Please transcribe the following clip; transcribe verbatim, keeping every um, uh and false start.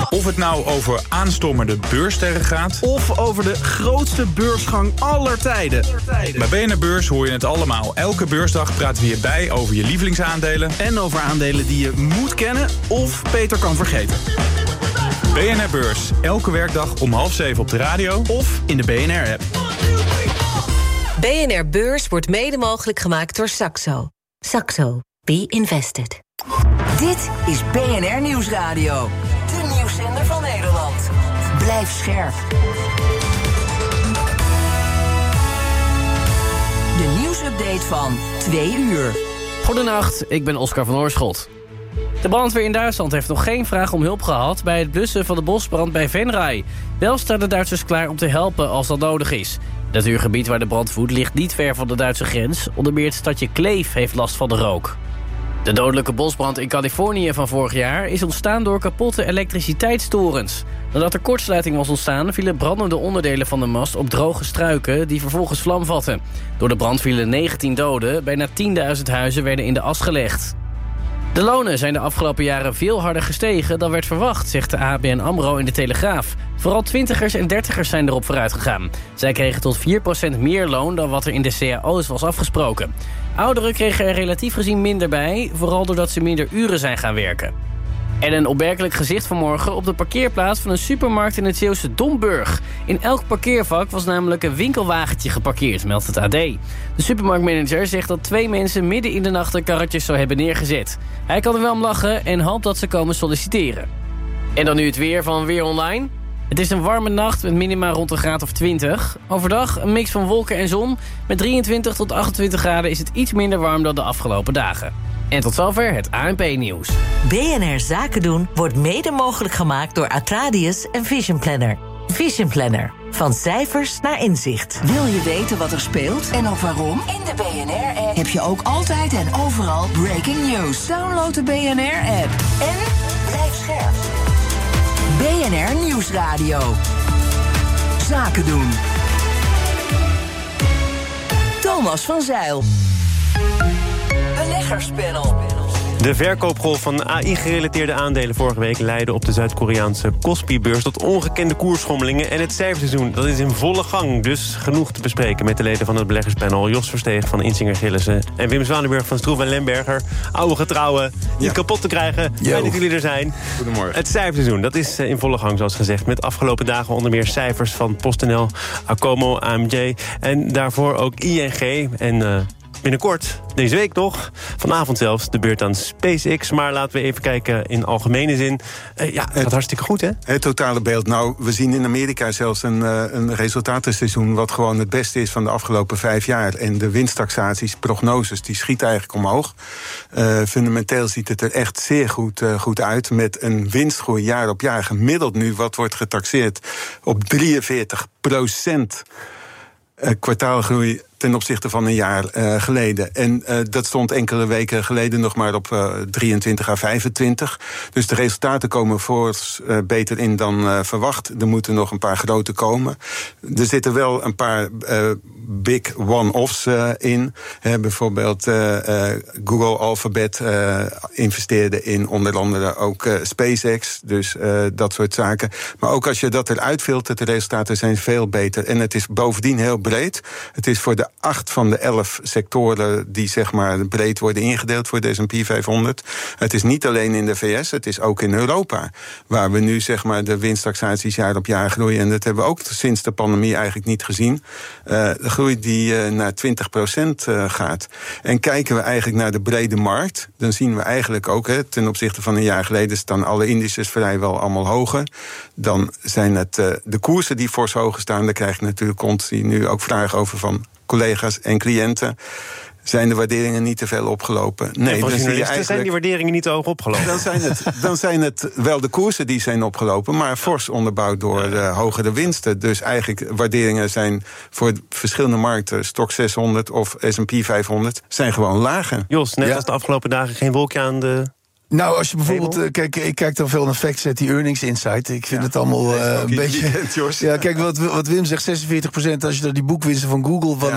Of het nou over aanstormende beurssterren gaat, of over de grootste beursgang aller tijden. Bij B N R Beurs hoor je het allemaal. Elke beursdag praten we hierbij over je lievelingsaandelen En over aandelen die je moet kennen of beter kan vergeten. B N R Beurs, elke werkdag om half zeven op de radio Of in de B N R-app. B N R Beurs wordt mede mogelijk gemaakt door Saxo. Saxo. Be invested. Dit is B N R Nieuwsradio. De nieuwszender van Nederland. Blijf scherp. De nieuwsupdate van twee uur. Goedenacht, ik ben Oscar van Oorschot. De brandweer in Duitsland heeft nog geen vraag om hulp gehad bij het blussen van de bosbrand bij Venray. Wel staan de Duitsers klaar om te helpen als dat nodig is. Het natuurgebied waar de brand woedt ligt niet ver van de Duitse grens. Onder meer het stadje Kleef heeft last van de rook. De dodelijke bosbrand in Californië van vorig jaar is ontstaan door kapotte elektriciteitstorens. Nadat er kortsluiting was ontstaan, vielen brandende onderdelen van de mast op droge struiken die vervolgens vlam vatten. Door de brand vielen negentien doden, bijna tienduizend huizen werden in de as gelegd. De lonen zijn de afgelopen jaren veel harder gestegen dan werd verwacht, zegt de A B N AMRO in de Telegraaf. Vooral twintigers en dertigers zijn erop vooruit gegaan. Zij kregen tot vier procent meer loon dan wat er in de C A O's was afgesproken. Ouderen kregen er relatief gezien minder bij, vooral doordat ze minder uren zijn gaan werken. En een opmerkelijk gezicht vanmorgen op de parkeerplaats van een supermarkt in het Zeeuwse Domburg. In elk parkeervak was namelijk een winkelwagentje geparkeerd, meldt het A D. De supermarktmanager zegt dat twee mensen midden in de nacht de karretjes zou hebben neergezet. Hij kan er wel om lachen en hoopt dat ze komen solliciteren. En dan nu het weer van Weer Online. Het is een warme nacht met minima rond een graad of twintig. Overdag een mix van wolken en zon. Met drieëntwintig tot achtentwintig graden is het iets minder warm dan de afgelopen dagen. En tot zover het A N P-nieuws. B N R Zaken doen wordt mede mogelijk gemaakt door Atradius en Vision Planner. Vision Planner. Van cijfers naar inzicht. Wil je weten wat er speelt en ook waarom? In de B N R-app heb je ook altijd en overal breaking news. Download de B N R-app. En blijf scherp. B N R Nieuwsradio. Zaken doen. Thomas van Zijl. Beleggerspanel. De verkoopgolf van A I-gerelateerde aandelen vorige week leidde op de Zuid-Koreaanse Kospi-beurs tot ongekende koersschommelingen. En het cijferseizoen, dat is in volle gang. Dus genoeg te bespreken met de leden van het beleggerspanel. Jos Versteeg van Insinger Gillissen en Wim Zwanenburg van Stroef en Lemberger. Oude getrouwen, niet ja. kapot te krijgen. Fijn dat jullie er zijn. Goedemorgen. Het cijferseizoen, dat is in volle gang zoals gezegd. Met afgelopen dagen onder meer cijfers van PostNL, Acomo, A M J. En daarvoor ook I N G en... Uh, Binnenkort, deze week nog, vanavond zelfs, de beurt aan SpaceX. Maar laten we even kijken in algemene zin. Uh, ja, het gaat het, hartstikke goed, hè? Het totale beeld. Nou, we zien in Amerika zelfs een, uh, een resultatenseizoen... wat gewoon het beste is van de afgelopen vijf jaar. En de winsttaxaties, prognoses, die schieten eigenlijk omhoog. Uh, fundamenteel ziet het er echt zeer goed, uh, goed uit. Met een winstgroei jaar op jaar. Gemiddeld nu, wat wordt getaxeerd, op drieënveertig procent uh, kwartaalgroei... ten opzichte van een jaar uh, geleden. En uh, dat stond enkele weken geleden nog maar op uh, drieëntwintig à vijfentwintig. Dus de resultaten komen voorts uh, beter in dan uh, verwacht. Er moeten nog een paar grote komen. Er zitten wel een paar uh, big one-offs uh, in. Uh, bijvoorbeeld uh, uh, Google Alphabet uh, investeerde in onder andere ook uh, SpaceX. Dus uh, dat soort zaken. Maar ook als je dat eruit filtert, de resultaten zijn veel beter. En het is bovendien heel breed. Het is voor de acht van de elf sectoren die zeg maar breed worden ingedeeld voor de S en P vijfhonderd. Het is niet alleen in de V S, het is ook in Europa. Waar we nu zeg maar de winsttaxaties jaar op jaar groeien. En dat hebben we ook sinds de pandemie eigenlijk niet gezien. Uh, de groei die uh, naar twintig procent uh, gaat. En kijken we eigenlijk naar de brede markt, dan zien we eigenlijk ook, hè, ten opzichte van een jaar geleden staan alle indices vrijwel allemaal hoger. Dan zijn het uh, de koersen die fors hoger staan. Daar krijg je natuurlijk continu ook vragen over van collega's en cliënten. Zijn de waarderingen niet te veel opgelopen? Nee, dan zie je eigenlijk, zijn die waarderingen niet te hoog opgelopen? Dan zijn, het, dan zijn het wel de koersen die zijn opgelopen, maar fors onderbouwd door de hogere winsten. Dus eigenlijk waarderingen zijn voor verschillende markten, Stoxx zeshonderd of S en P vijfhonderd, zijn gewoon lager. Jos, net ja. als de afgelopen dagen geen wolkje aan de... Nou, als je bijvoorbeeld, uh, kijk, ik kijk dan veel naar FactSet, die earnings insight. Ik vind ja, het allemaal uh, een beetje... Weekend, ja, kijk, wat, wat Wim zegt, zesenveertig procent als je naar die boekwinsten van Google... van